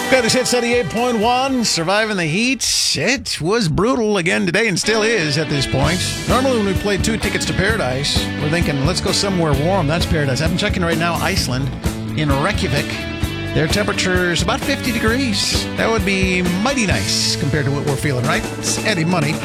Got hit 78.1, surviving the heat. It was brutal again today and still is at this point. Normally when we play 2 Tickets to Paradise, we're thinking, let's go somewhere warm. That's paradise. I'm checking right now, Iceland, in Reykjavik. Their temperature is about 50 degrees. That would be mighty nice compared to what we're feeling, right? It's Eddie Money.